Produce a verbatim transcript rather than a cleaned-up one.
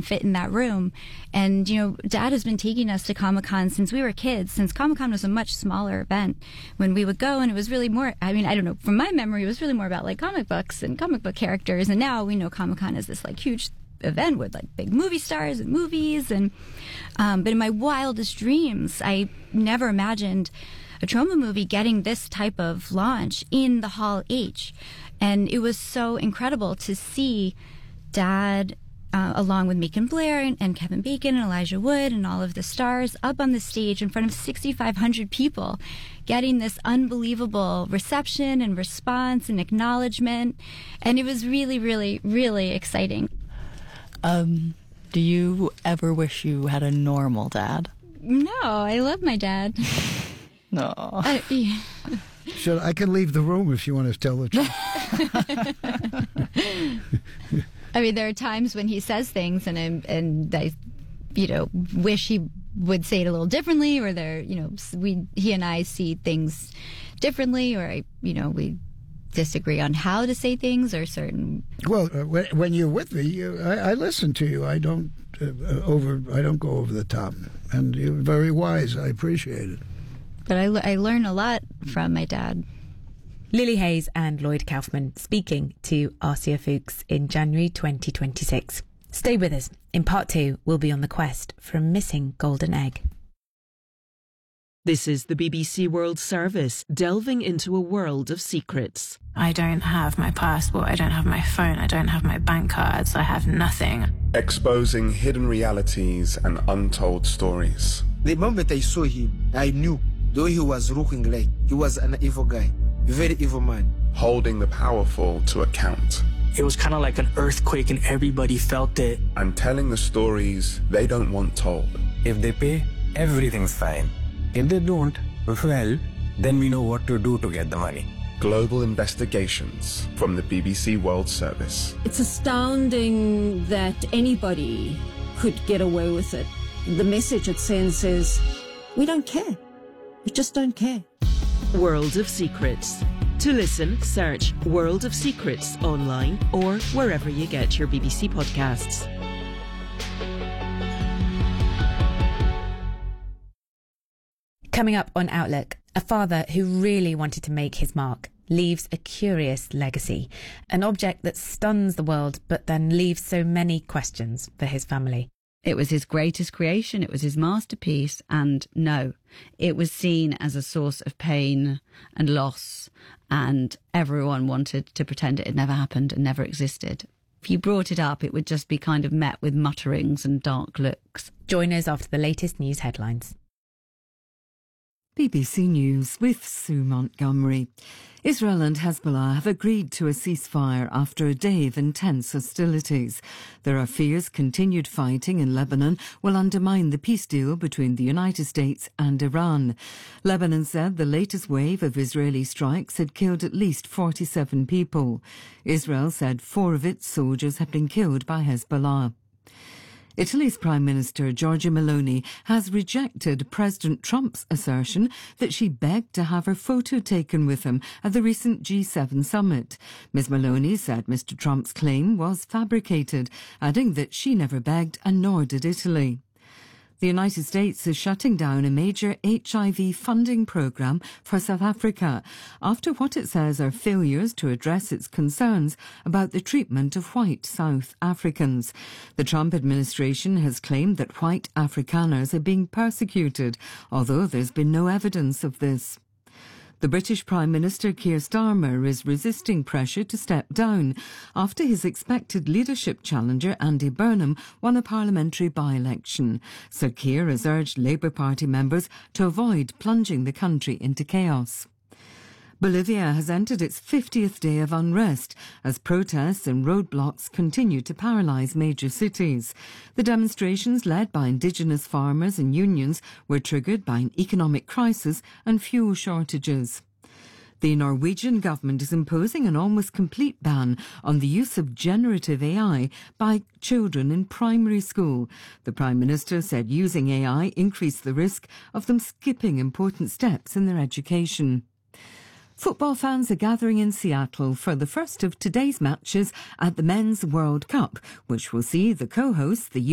can fit in that room. And, you know, Dad has been taking us to Comic-Con since we were kids, since Comic-Con was a much smaller event when we would go. And it was really more, I mean, I don't know, from my memory, it was really more about like comic books and comic book characters. And now we know Comic-Con is this like huge event with like big movie stars and movies. And, um, but in my wildest dreams, I never imagined a Troma movie getting this type of launch in the Hall H. And it was so incredible to see Dad, uh, along with Macon Blair and, and Kevin Bacon and Elijah Wood and all of the stars up on the stage in front of sixty-five hundred people, getting this unbelievable reception and response and acknowledgement. And it was really, really, really exciting. Um, do you ever wish you had a normal dad? No, I love my dad. No. Uh, yeah. Should I can leave the room if you want to tell the truth. I mean, there are times when he says things, and I, and I, you know, wish he would say it a little differently, or there, you know, we he and I see things differently, or I, you know, we disagree on how to say things or certain. Well, uh, when, when you're with me, you, I, I listen to you. I don't uh, over. I don't go over the top, and you're very wise. I appreciate it. But I, I learn a lot from my dad. Lily Hayes and Lloyd Kaufman speaking to Arcia Fuchs in January twenty twenty-six. Stay with us. In part two, we'll be on the quest for a missing golden egg. This is the B B C World Service, delving into a world of secrets. I don't have my passport, I don't have my phone, I don't have my bank cards, I have nothing. Exposing hidden realities and untold stories. The moment I saw him, I knew, though he was looking like he was an evil guy, a very evil man. Holding the powerful to account. It was kind of like an earthquake and everybody felt it. And telling the stories they don't want told. If they pay, everything's fine. If they don't, well, then we know what to do to get the money. Global investigations from the B B C World Service. It's astounding that anybody could get away with it. The message it sends is, we don't care. We just don't care. World of Secrets. To listen, search World of Secrets online or wherever you get your B B C podcasts. Coming up on Outlook, a father who really wanted to make his mark leaves a curious legacy, an object that stuns the world but then leaves so many questions for his family. It was his greatest creation, it was his masterpiece, and no, it was seen as a source of pain and loss, and everyone wanted to pretend it had never happened and never existed. If you brought it up, it would just be kind of met with mutterings and dark looks. Join us after the latest news headlines. B B C News with Sue Montgomery. Israel and Hezbollah have agreed to a ceasefire after a day of intense hostilities. There are fears continued fighting in Lebanon will undermine the peace deal between the United States and Iran. Lebanon said the latest wave of Israeli strikes had killed at least forty-seven people. Israel said four of its soldiers had been killed by Hezbollah. Italy's Prime Minister Giorgia Meloni has rejected President Trump's assertion that she begged to have her photo taken with him at the recent G seven summit. Miz Meloni said Mister Trump's claim was fabricated, adding that she never begged and nor did Italy. The United States is shutting down a major H I V funding program for South Africa after what it says are failures to address its concerns about the treatment of white South Africans. The Trump administration has claimed that white Afrikaners are being persecuted, although there's been no evidence of this. The British Prime Minister Keir Starmer is resisting pressure to step down after his expected leadership challenger Andy Burnham won a parliamentary by-election. Sir Keir has urged Labour Party members to avoid plunging the country into chaos. Bolivia has entered its fiftieth day of unrest as protests and roadblocks continue to paralyse major cities. The demonstrations, led by indigenous farmers and unions, were triggered by an economic crisis and fuel shortages. The Norwegian government is imposing an almost complete ban on the use of generative A I by children in primary school. The Prime Minister said using A I increased the risk of them skipping important steps in their education. Football fans are gathering in Seattle for the first of today's matches at the Men's World Cup, which will see the co-hosts, the